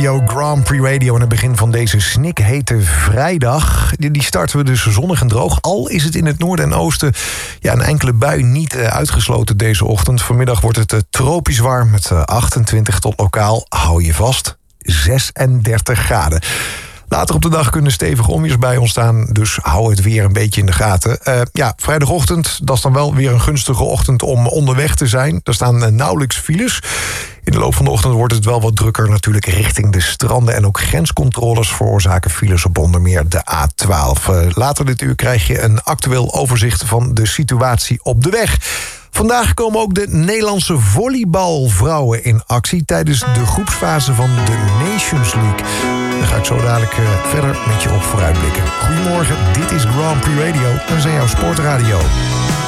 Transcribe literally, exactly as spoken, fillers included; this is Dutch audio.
Radio, Grand Prix Radio aan het begin van deze snikhete vrijdag. Die starten we dus zonnig en droog. Al is het in het noorden en oosten ja, een enkele bui niet uitgesloten deze ochtend. Vanmiddag wordt het tropisch warm met achtentwintig tot lokaal, hou je vast, zesendertig graden. Later op de dag kunnen stevige onweersbuien ontstaan, dus hou het weer een beetje in de gaten. Uh, ja, vrijdagochtend, dat is dan wel weer een gunstige ochtend om onderweg te zijn. Er staan uh, nauwelijks files. In de loop van de ochtend wordt het wel wat drukker natuurlijk richting de stranden. En ook grenscontroles veroorzaken files op onder meer de A twaalf. Uh, later dit uur krijg je een actueel overzicht van de situatie op de weg. Vandaag komen ook de Nederlandse volleybalvrouwen in actie tijdens de groepsfase van de Nations League. Daar ga ik zo dadelijk uh, verder met je op vooruitblikken. Goedemorgen, dit is Grand Prix Radio en we zijn jouw sportradio.